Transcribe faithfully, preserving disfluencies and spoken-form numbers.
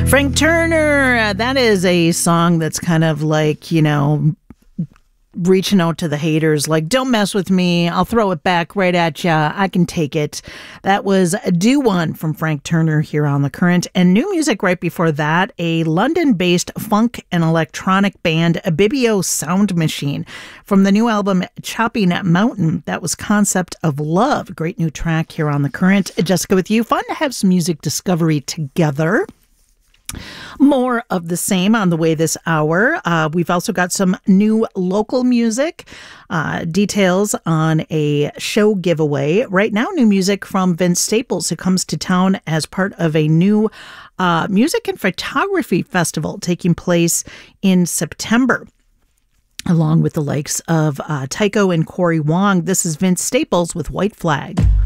Frank Turner, uh, that is a song that's kind of like, you know, reaching out to the haters, like, don't mess with me. I'll throw it back right at ya. I can take it. That was Do One from Frank Turner here on The Current. And new music right before that, a London-based funk and electronic band, Abibio Sound Machine. From the new album Chopping Mountain, that was Concept of Love. Great new track here on The Current. Jessica with you. Fun to have some music discovery together. More of the same on the way this hour. Uh, we've also got some new local music, uh, details on a show giveaway. Right now, new music from Vince Staples, who comes to town as part of a new uh, music and photography festival taking place in September, along with the likes of uh, Tycho and Corey Wong. This is Vince Staples with White Flag.